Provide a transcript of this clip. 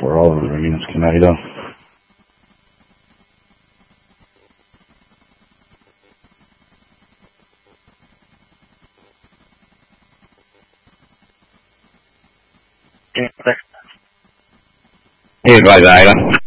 for all of the units Canada. Hey, advise Ida.